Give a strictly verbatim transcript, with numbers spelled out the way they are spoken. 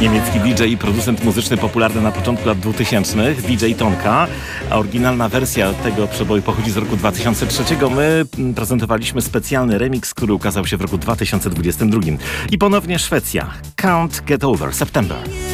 Niemiecki D J i producent muzyczny popularny na początku lat dwutysięcznych, D J Tonka. A oryginalna wersja tego przeboju pochodzi z roku dwa tysiące trzeciego. My prezentowaliśmy specjalny remix, który ukazał się w roku dwa tysiące dwudziestym drugim. I ponownie Szwecja. Can't Get Over September.